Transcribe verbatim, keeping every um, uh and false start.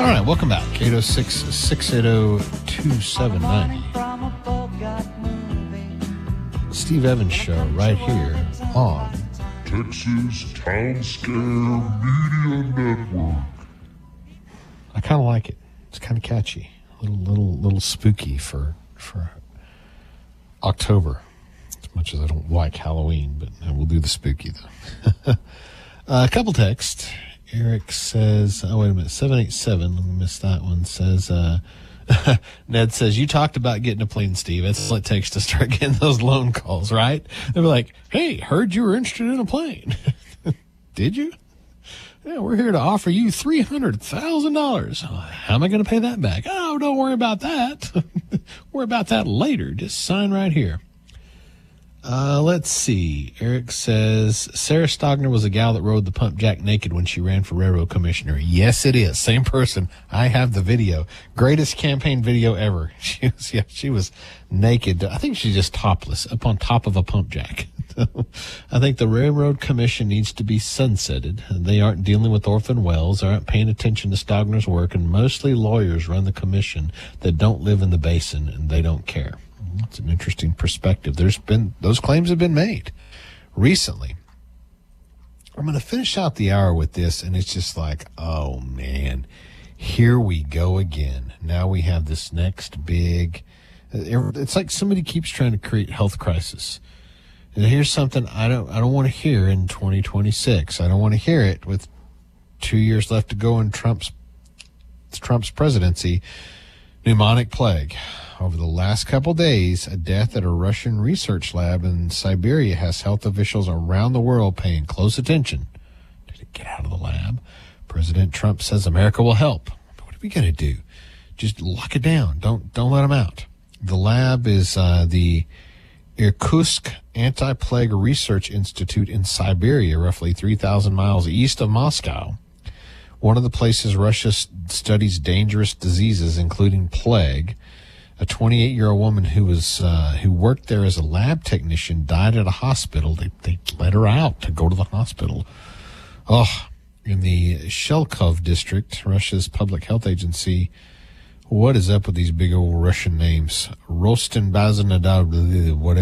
All right, welcome back. eight oh six, six eight oh, two seven nine zero. Steve Evans Show right here on Texas Town Scare Media Network. I kind of like it. It's kind of catchy. A little, little, little spooky for for October. As much as I don't like Halloween, but I will do the spooky, though. uh, a couple texts. Eric says, oh, wait a minute, seven eight seven, let me miss that one, says, uh, Ned says, you talked about getting a plane, Steve. That's all it takes to start getting those loan calls, right? They were like, hey, heard you were interested in a plane. Did you? Yeah, we're here to offer you three hundred thousand dollars. How am I going to pay that back? Oh, don't worry about that. Worry about that later. Just sign right here. Uh, let's see. Eric says, Sarah Stogner was a gal that rode the pump jack naked when she ran for railroad commissioner. Yes, it is. Same person. I have the video. Greatest campaign video ever. She was, yeah, she was naked. I think she's just topless up on top of a pump jack. I think the Railroad Commission needs to be sunsetted. They aren't dealing with orphan wells, aren't paying attention to Stogner's work, and mostly lawyers run the commission that don't live in the basin and they don't care. It's an interesting perspective. There's been, those claims have been made recently. I'm going to finish out the hour with this, and it's just like, oh man, here we go again. Now we have this next big, it's like somebody keeps trying to create health crisis. And here's something I don't, I don't want to hear in twenty twenty-six. I don't want to hear it with two years left to go in Trump's, Trump's presidency. Pneumonic plague. Over the last couple days, a death at a Russian research lab in Siberia has health officials around the world paying close attention. Did it get out of the lab? President Trump says America will help. What are we going to do? Just lock it down. Don't don't let them out. The lab is uh, the Irkutsk Anti-Plague Research Institute in Siberia, roughly three thousand miles east of Moscow. One of the places Russia studies dangerous diseases, including plague. A twenty-eight-year-old woman who was uh, who worked there as a lab technician died at a hospital. They they let her out to go to the hospital. Oh, in the Shelkov district, Russia's public health agency. What is up with these big old Russian names? Rostenbazanadar, whatever.